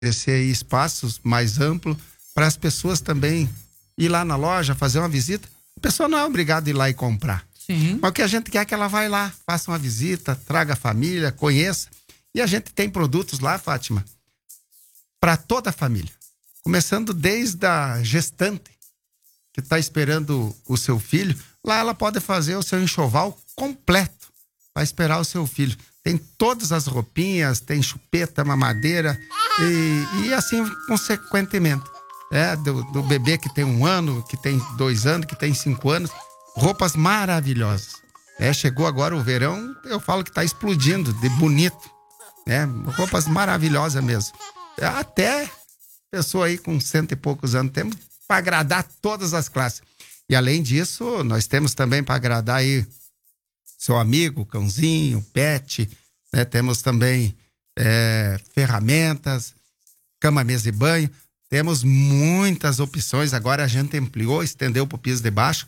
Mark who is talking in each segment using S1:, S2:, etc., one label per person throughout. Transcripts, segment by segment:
S1: oferecer aí espaços mais amplos para as pessoas também ir lá na loja, fazer uma visita. A pessoa não é obrigada a ir lá e comprar.
S2: Sim.
S1: Mas o que a gente quer é que ela vá lá, faça uma visita, traga a família, conheça. E a gente tem produtos lá, Fátima, para toda a família. Começando desde a gestante, que está esperando o seu filho. Lá ela pode fazer o seu enxoval completo para esperar o seu filho. Tem todas as roupinhas, tem chupeta, mamadeira e assim consequentemente. Do bebê que tem 1 ano, que tem 2 anos, que tem 5 anos. Roupas maravilhosas. Chegou agora o verão, eu falo que está explodindo de bonito. Roupas maravilhosas mesmo. Até pessoa aí com 100 e poucos anos, temos para agradar todas as classes. E além disso, nós temos também para agradar aí seu amigo, cãozinho, pet, né? Temos também ferramentas, cama, mesa e banho. Temos muitas opções. Agora a gente ampliou, estendeu para o piso de baixo,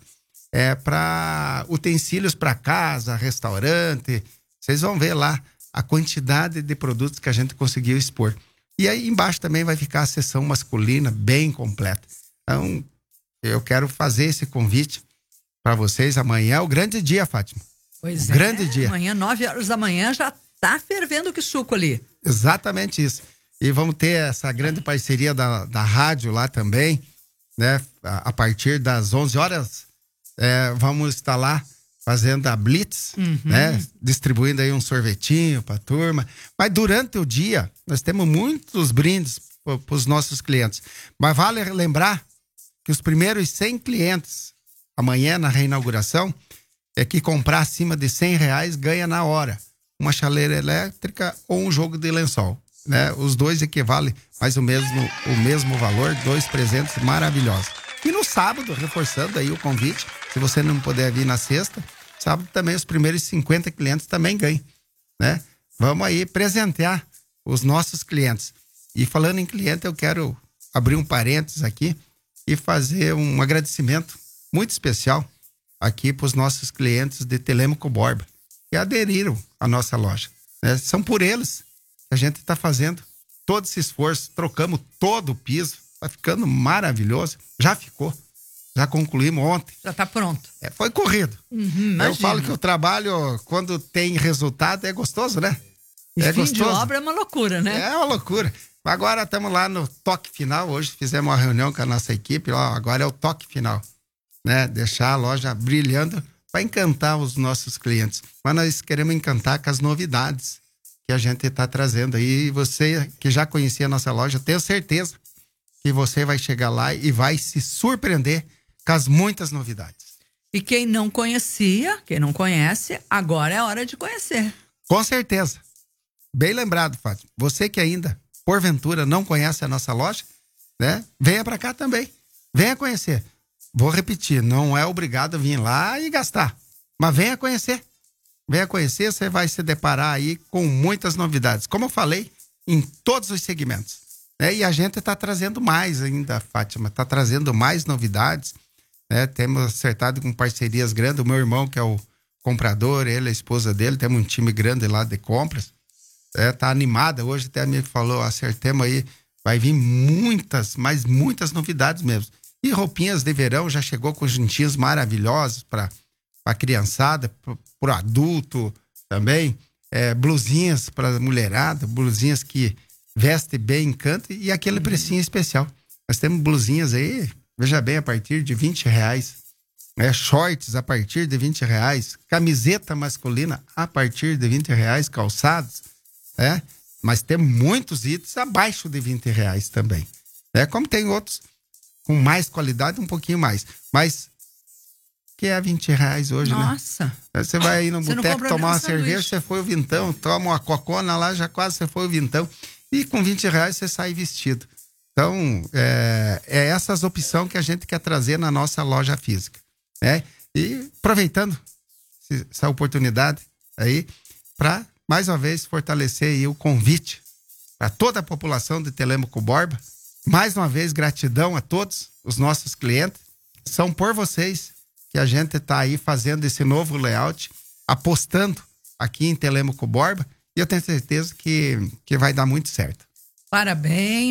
S1: para utensílios para casa, restaurante. Vocês vão ver lá a quantidade de produtos que a gente conseguiu expor. E aí embaixo também vai ficar a seção masculina bem completa. Então, eu quero fazer esse convite para vocês. Amanhã é o grande dia, Fátima.
S2: Pois
S1: grande dia.
S2: Amanhã, 9h da manhã, já tá fervendo que suco ali.
S1: Exatamente isso. E vamos ter essa grande parceria da rádio lá também, né? A partir das 11 horas, vamos estar lá fazendo a Blitz, né? Distribuindo aí um sorvetinho pra turma. Mas durante o dia, nós temos muitos brindes para os nossos clientes. Mas vale lembrar que os primeiros 100 clientes, amanhã na reinauguração, que comprar acima de R$100 ganha na hora uma chaleira elétrica ou um jogo de lençol, né? Os dois equivalem mais ou menos o mesmo valor, 2 presentes maravilhosos. E no sábado, reforçando aí o convite, se você não puder vir na sexta, sábado também os primeiros 50 clientes também ganham, né? Vamos aí presentear os nossos clientes. E falando em cliente, eu quero abrir um parênteses aqui e fazer um agradecimento muito especial aqui para os nossos clientes de Telêmaco Borba, que aderiram à nossa loja, né? São por eles que a gente está fazendo todo esse esforço. Trocamos todo o piso, está ficando maravilhoso. Já ficou, já concluímos ontem.
S2: Já está pronto.
S1: Foi corrido. Eu falo que o trabalho, quando tem resultado, é gostoso, né?
S2: E fim de obra é uma loucura, né?
S1: É uma loucura. Agora estamos lá no toque final. Hoje fizemos uma reunião com a nossa equipe. Agora é o toque final, né? Deixar a loja brilhando para encantar os nossos clientes. Mas nós queremos encantar com as novidades que a gente está trazendo aí. E você que já conhecia a nossa loja, tenho certeza que você vai chegar lá e vai se surpreender com as muitas novidades.
S2: E quem não conhecia, quem não conhece, agora é hora de conhecer.
S1: Com certeza. Bem lembrado, Fátima. Você que ainda, porventura, não conhece a nossa loja, né? Venha para cá também. Venha conhecer. Vou repetir, não é obrigado a vir lá e gastar, mas venha conhecer. Venha conhecer, você vai se deparar aí com muitas novidades. Como eu falei, em todos os segmentos, né? E a gente está trazendo mais ainda, Fátima. Está trazendo mais novidades, né? Temos acertado com parcerias grandes. O meu irmão, que é o comprador, ele, a esposa dele, temos um time grande lá de compras. Tá animada, hoje até me falou, acertemos aí, vai vir muitas, mas muitas novidades mesmo. E roupinhas de verão, já chegou com juntinhos maravilhosos para a criançada, para o adulto também, blusinhas para mulherada, blusinhas que veste bem, encanta, e aquele precinho especial. Nós temos blusinhas aí, veja bem, a partir de R$20, shorts a partir de R$20, camiseta masculina a partir de R$20, calçados, mas tem muitos itens abaixo de R$20 também, como tem outros com mais qualidade, um pouquinho mais, mas que é R$20 hoje,
S2: Nossa.
S1: né? Você vai aí no boteco tomar uma cerveja, você foi o vintão, toma uma cocona lá, já quase você foi o vintão, e com R$20 você sai vestido. Então, é essas opções que a gente quer trazer na nossa loja física, né? E aproveitando essa oportunidade aí, para mais uma vez fortalecer aí o convite para toda a população de Telêmaco Borba. Mais uma vez, gratidão a todos os nossos clientes. São por vocês que a gente está aí fazendo esse novo layout, apostando aqui em Telêmaco Borba, e eu tenho certeza que vai dar muito certo.
S2: Parabéns.